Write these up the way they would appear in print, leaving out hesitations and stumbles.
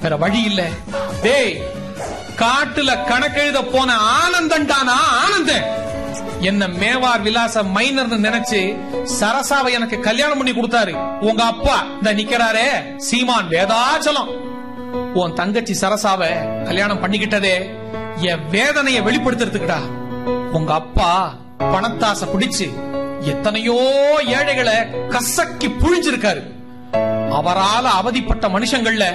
வேற வழி இல்ல. டேய், காட்டுல கணக்கெழுத போன ஆனந்தன்டானா ஆனந்தன் என்ன மேவார் விலாச மைனர்னு நினைச்சு சரசாவை எனக்கு கல்யாணம் பண்ணி கொடுத்தாரு. உங்க அப்பா இந்த நிக்கிறாரே சீமான் வேதாச்சலம். உன் தங்கச்சி சரசாவ கல்யாணம் பண்ணிக்கிட்டதே என் வேதனைய வெளிப்படுத்துறதுக்குடா. உங்க அப்பா பணத்தாசை பிடிச்சு எத்தனையோ ஏழைகளை கசக்கி புழிஞ்சிருக்காரு. அவரால அவதிப்பட்ட மனுஷங்கள்ல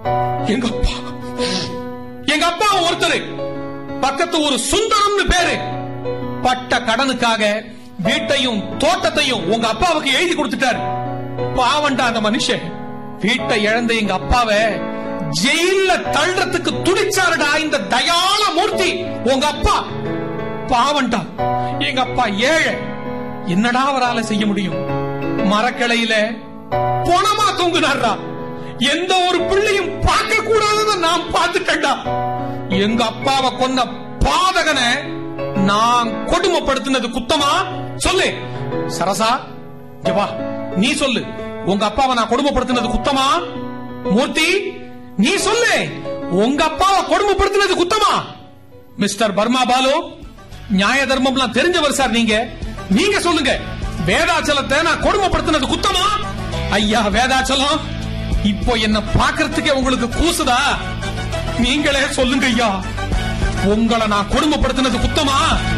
எங்க அப்பா ஒருத்தர். பக்கத்து ஒரு சுந்தரம்னு பேரு. பட்ட கடனுக்காக வீட்டையும் தோட்டத்தையும் உங்க அப்பாவுக்கு எழுதி கொடுத்துட்டாரு. பாவண்டா அந்த மனுஷன். வீட்டை இழந்த எங்க அப்பாவை ஜெயில தள்ளுறதுக்கு துடிச்சாருடா இந்த தயாள மூர்த்தி உங்க அப்பா. பாவண்டா எங்க அப்பா ஏழை. என்னடா அவரால செய்ய முடியும்? மரக்கிளையில பொணமா தூங்குனாரா. எந்த ஒரு பிள்ளையும் பார்க்க கூடாதத நான் பார்த்துட்டேன்டா. எங்க அப்பாவை கொன்ன பாதகனை நான் கொடுமைப்படுத்தினது குத்தமா? சொல்லு சரசா, ஜவா நீ சொல்லு. உங்க அப்பாவை நான் கொடுமைப்படுத்தினது குத்தமா? மூர்த்தி நீ சொல்லு. உங்க அப்பாவை கொடுமைப்படுத்தினது குத்தமா? மிஸ்டர் பர்மா பாலு, நியாய தர்மம்லாம் தெரிஞ்சவர் சார் நீங்க. நீங்க சொல்லுங்க, வேதாச்சலத்தை நான் கொடுமைப்படுத்தினது குத்தமா? ஐயா வேதாச்சலம், இப்போ என்ன பாக்குறதுக்கே உங்களுக்கு கூசுதா? நீங்களே சொல்லுங்க ஐயா, உங்களை நான் கொடுமைப்படுத்தினது குத்தமா?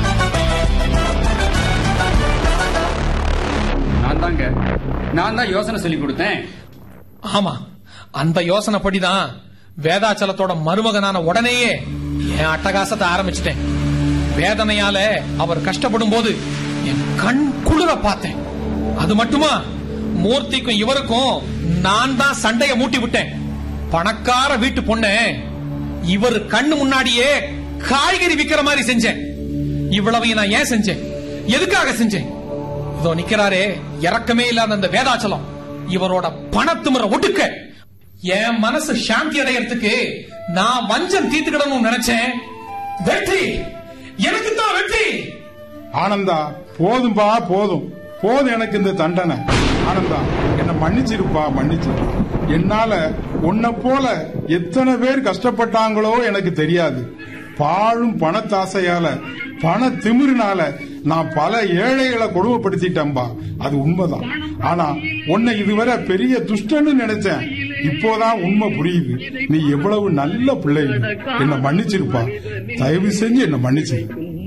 நான் தான் யோசனை சொல்லி கொடுத்தேன். ஆமா, அந்த யோசனைப்படிதான் வேதாச்சலத்தோட மருமகனான உடனேயே என் அட்டகாசத்தை ஆரம்பிச்சிட்டேன். வேதனையால அவர் கஷ்டப்படும் போது என் கண் குளிர பார்த்தேன். அது மட்டுமா, மூர்த்திக்கும் இவருக்கும் நான் தான் சண்டைய மூட்டி விட்டேன். பணக்கார வீட்டு பொண்ணு இவரு கண்ணு முன்னாடியே காய்கறி விக்கிற மாதிரி செஞ்சேன். இவ்வளவு நான் ஏன் செஞ்சேன்? எதுக்காக செஞ்சேன்? இதோ நிக்கிறாரே இறக்கமே இல்லாத அந்த வேதாச்சலம், இவரோட பணத்துமுறை ஒடுக்க என் மனசு சாந்தி அடையறதுக்கு நான் வஞ்சம் தீர்த்துக்கிடணும்னு நினைச்சேன். வெற்றி எனக்கு தான் வெற்றி. ஆனந்தா போதும்பா, போதும் போதும் எனக்கு இந்த தண்டனை. ஆனந்தா என்ன மன்னிச்சிருப்பா, மன்னிச்சிரு. என்னால உன்னை போல எத்தனை பேர் கஷ்டப்பட்டாங்களோ எனக்கு தெரியாது. பாழும் பணத்தாசையால, பண திமிரினால நான் பல ஏழைகளை கொடுமைப்படுத்திட்டேன்பா. அது உண்மைதான். ஆனா உன்னை இதுவரை பெரிய துஷ்டன்னு நினைச்சேன். இப்போதான் உண்மை புரியுது. நீ எவ்வளவு நல்ல பிள்ளை. என்ன மன்னிச்சிருப்பா, தயவு செஞ்சு என்ன மன்னிச்சிரு.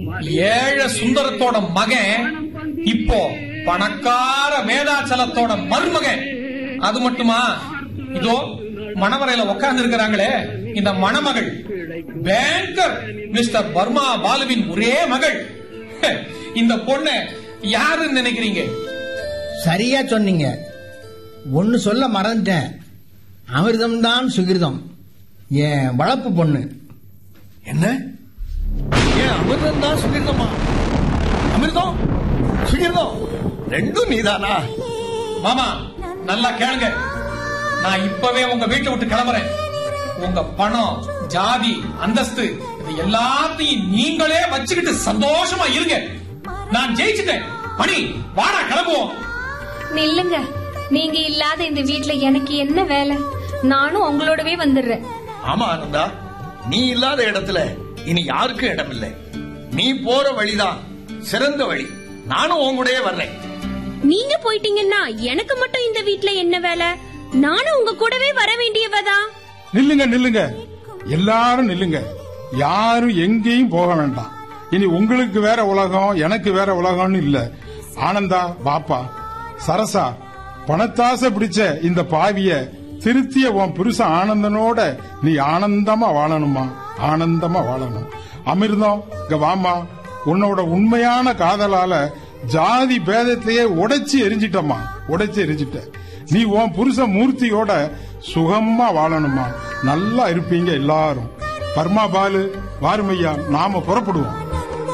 ஏழை சுந்தரத்தோட மகன் இப்போ பணக்கார வேதாச்சலத்தோட மருமகன். அது மட்டுமா, இதோ மணவரையில உட்கார்ந்து இருக்கிறாங்களே இந்த மணமகள் பேங்கர் மிஸ்டர் பர்மா பாலுவின் ஒரே மகள். இந்த பொண்ணு யாருன்னு நினைக்கிறீங்க? சரியா சொன்னீங்க. ஒன்னு சொல்ல மறந்துட்டேன். அமிர்தம் தான் சுகிர்தம், என் வளர்ப்பு பொண்ணு. என்ன? ஏன் அமிர்தம் தான் சுகிர்தமா? அமிர்தம் சுகிர்தம் ரெண்டும் நீதானா? மாமா நல்லா கேளுங்க. நான் இப்பவே உங்க வீட்டை விட்டு கிளம்புறேன். உங்க பணம், ஜாதி, அந்தஸ்து இது எல்லாத்தையும் நீங்களே வச்சுக்கிட்டு சந்தோஷமா இருங்க. நான் ஜெயிச்சுட்டேன். மணி வாடா கிளம்புவோம். நில்லுங்க, நீங்க இல்லாத இந்த வீட்ல எனக்கு என்ன வேலை? நானும் உங்களோடவே வந்துடுறேன். ஆமா ஆனந்தா, நீ இல்லாத இடத்துல இனி யாருக்கும் இடம் இல்லை. நீ போற வழிதான் சிறந்த வழி. நானும் உங்களுடைய வர்றேன். நீங்க போயிட்டீங்கன்னா எனக்கு மட்டும் இந்த வீட்ல என்ன வேலை? நானும் உங்க கூடவே வர வேண்டியவதான். நில்லுங்க நில்லுங்க, எல்லாரும் நில்லுங்க. யாரும் எங்கேயும் போக வேண்டாம். இனி உங்களுக்கு வேற உலகம், எனக்கு வேற உலகம்னு இல்ல. ஆனந்தா பாப்பா, சரசா, பணத்தாசை பிடிச்ச இந்த பாவிய திருத்திய உன் புருஷ ஆனந்தனோட நீ ஆனந்தமா வாழணுமா, ஆனந்தமா வாழணும். அமிர்தம் இங்க வாமா. உன்னோட உண்மையான காதலால ஜாதி பேதத்தையே உடைச்சு எரிஞ்சிட்டமா, உடைச்சு எரிஞ்சிட்ட. நீ உன் புருஷ மூர்த்தியோட சுகமா வாழணுமா. நல்லா இருப்பீங்க எல்லாரும். பர்மா பாலு, வாருமையா, நாம புறப்படுவோம்.